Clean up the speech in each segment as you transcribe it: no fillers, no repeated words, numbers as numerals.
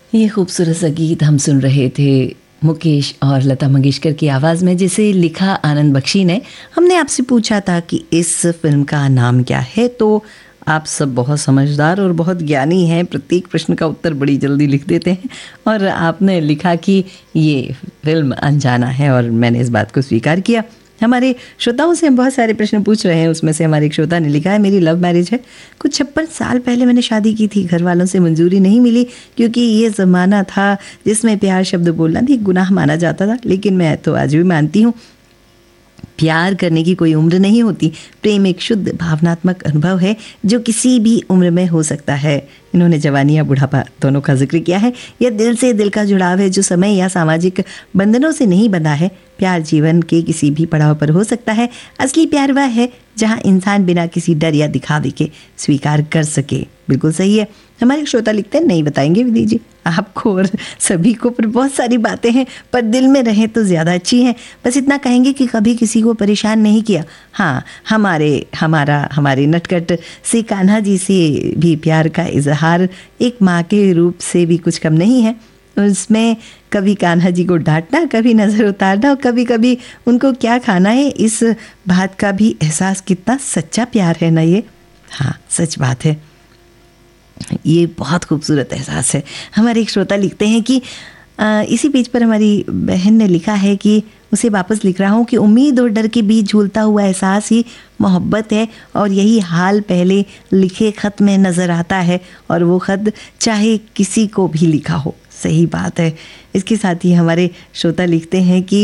ये खूबसूरत सा गीत हम सुन रहे थे मुकेश और लता मंगेशकर की आवाज़ में, जिसे लिखा आनंद बख्शी ने। हमने आपसे पूछा था कि इस फिल्म का नाम क्या है, तो आप सब बहुत समझदार और बहुत ज्ञानी हैं, प्रत्येक प्रश्न का उत्तर बड़ी जल्दी लिख देते हैं। और आपने लिखा कि ये फिल्म अनजाना है, और मैंने इस बात को स्वीकार किया। हमारे श्रोताओं से हम बहुत सारे प्रश्न पूछ रहे हैं। उसमें से हमारे एक श्रोता ने लिखा है, मेरी लव मैरिज है, कुछ 56 साल पहले मैंने शादी की थी। घर वालों से मंजूरी नहीं मिली क्योंकि ये ज़माना था जिसमें प्यार शब्द बोलना भी गुनाह माना जाता था। लेकिन मैं तो आज भी मानती हूँ प्यार करने की कोई उम्र नहीं होती। प्रेम एक शुद्ध भावनात्मक अनुभव है जो किसी भी उम्र में हो सकता है। इन्होंने जवानी या बुढ़ापा दोनों का जिक्र किया है। यह दिल से दिल का जुड़ाव है जो समय या सामाजिक बंधनों से नहीं बंधा है। प्यार जीवन के किसी भी पड़ाव पर हो सकता है। असली प्यार वह है जहाँ इंसान बिना किसी डर या दिखावे के स्वीकार कर सके। बिल्कुल सही है। हमारे श्रोता लिखते हैं, नहीं बताएंगे विधि जी आपको और सभी को, पर बहुत सारी बातें हैं, पर दिल में रहें तो ज़्यादा अच्छी हैं। बस इतना कहेंगे कि कभी किसी को परेशान नहीं किया। हाँ, हमारे नटखट से कान्हा जी से भी प्यार का इजहार एक माँ के रूप से भी कुछ कम नहीं है। उसमें कभी कान्हा जी को डांटना, कभी नज़र उतारना और कभी कभी उनको क्या खाना है, इस बात का भी एहसास। कितना सच्चा प्यार है ना ये। हाँ, सच बात है, ये बहुत खूबसूरत एहसास है। हमारे एक श्रोता लिखते हैं कि इसी पेज पर हमारी बहन ने लिखा है कि उसे वापस लिख रहा हूँ कि उम्मीद और डर के बीच झूलता हुआ एहसास ही मोहब्बत है, और यही हाल पहले लिखे ख़त में नज़र आता है, और वो ख़त चाहे किसी को भी लिखा हो। सही बात है। इसके साथ ही हमारे श्रोता लिखते हैं कि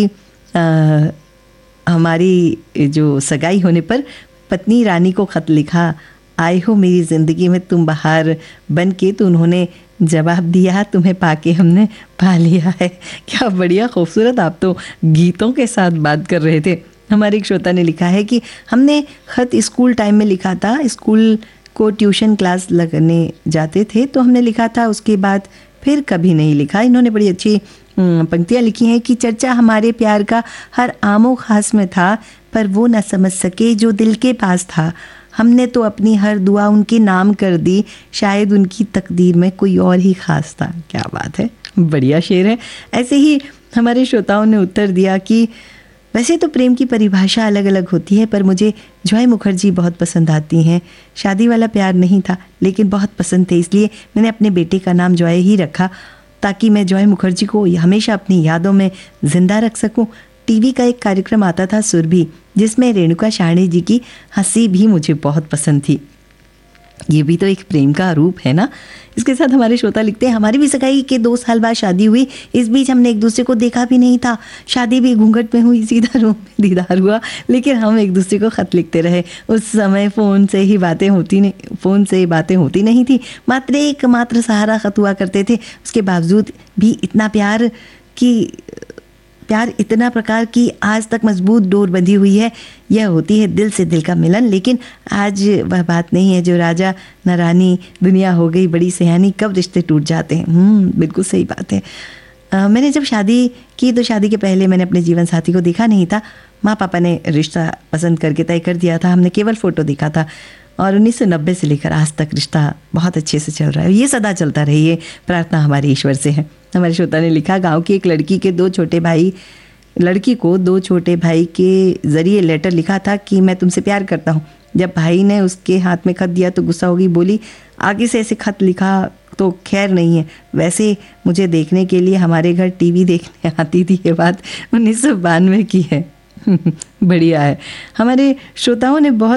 हमारी जो सगाई होने पर पत्नी रानी को ख़त लिखा, आए हो मेरी ज़िंदगी में तुम बहार बन के, तो उन्होंने जवाब दिया, तुम्हें पाके हमने पा लिया है। क्या बढ़िया खूबसूरत, आप तो गीतों के साथ बात कर रहे थे। हमारे एक श्रोता ने लिखा है कि हमने ख़त स्कूल टाइम में लिखा था। स्कूल को ट्यूशन क्लास लगने जाते थे तो हमने लिखा था, उसके बाद फिर कभी नहीं लिखा। इन्होंने बड़ी अच्छी पंक्तियाँ लिखी हैं कि चर्चा हमारे प्यार का हर आमो खास में था, पर वो न समझ सके जो दिल के पास था। हमने तो अपनी हर दुआ उनके नाम कर दी, शायद उनकी तकदीर में कोई और ही खास था। क्या बात है, बढ़िया शेर है। ऐसे ही हमारे श्रोताओं ने उत्तर दिया कि वैसे तो प्रेम की परिभाषा अलग अलग होती है, पर मुझे जॉय मुखर्जी बहुत पसंद आती हैं। शादी वाला प्यार नहीं था लेकिन बहुत पसंद थे, इसलिए मैंने अपने बेटे का नाम जॉय ही रखा, ताकि मैं जॉय मुखर्जी को हमेशा अपनी यादों में जिंदा रख सकूं। टीवी का एक कार्यक्रम आता था सुरभि, जिसमें रेणुका शाहनी जी की हंसी भी मुझे बहुत पसंद थी। ये भी तो एक प्रेम का रूप है ना। इसके साथ हमारे श्रोता लिखते हैं, हमारी भी सगाई के 2 साल बाद शादी हुई। इस बीच हमने एक दूसरे को देखा भी नहीं था। शादी भी घूंघट में हुई, सीधा रूम में दीदार हुआ, लेकिन हम एक दूसरे को खत लिखते रहे। उस समय फ़ोन से बातें होती नहीं थी, मात्र सहारा खत हुआ करते थे। उसके बावजूद भी प्यार इतना प्रकार की आज तक मजबूत डोर बंधी हुई है। यह होती है दिल से दिल का मिलन। लेकिन आज वह बात नहीं है जो राजा न रानी, दुनिया हो गई बड़ी सयानी, कब रिश्ते टूट जाते हैं। बिल्कुल सही बात है। मैंने जब शादी की तो शादी के पहले मैंने अपने जीवन साथी को देखा नहीं था। माँ पापा ने रिश्ता पसंद करके तय कर दिया था। हमने केवल फ़ोटो देखा था, और 1990 से लेकर आज तक रिश्ता बहुत अच्छे से चल रहा है। ये सदा चलता रही है, प्रार्थना हमारे ईश्वर से है। हमारे श्रोता ने लिखा, गांव की एक लड़की को 2 छोटे भाई के ज़रिए लेटर लिखा था कि मैं तुमसे प्यार करता हूँ। जब भाई ने उसके हाथ में खत दिया तो गुस्सा हो गई, बोली आगे से ऐसे खत लिखा तो खैर नहीं है। वैसे मुझे देखने के लिए हमारे घर टीवी देखने आती थी। ये बात 1992 की है। बढ़िया है। हमारे श्रोताओं ने बहुत